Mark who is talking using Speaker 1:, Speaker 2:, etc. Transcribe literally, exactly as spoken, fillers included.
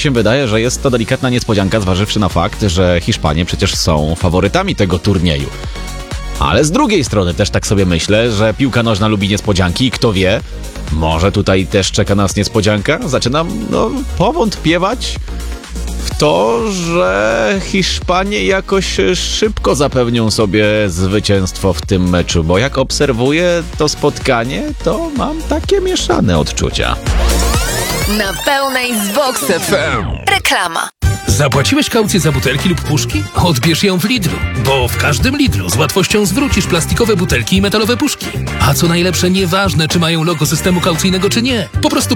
Speaker 1: się wydaje, że jest to delikatna niespodzianka, zważywszy na fakt, że Hiszpanie przecież są faworytami tego turnieju. Ale z drugiej strony też tak sobie myślę, że piłka nożna lubi niespodzianki i kto wie, może tutaj też czeka nas niespodzianka? Zaczynam, no, powątpiewać w to, że Hiszpanie jakoś szybko zapewnią sobie zwycięstwo w tym meczu, bo jak obserwuję to spotkanie, to mam takie mieszane odczucia.
Speaker 2: Na pełnej z Vox F M. Reklama.
Speaker 3: Zapłaciłeś kaucję za butelki lub puszki? Odbierz ją w Lidlu, bo w każdym Lidlu z łatwością zwrócisz plastikowe butelki i metalowe puszki. A co najlepsze, nieważne, czy mają logo systemu kaucyjnego, czy nie. Po prostu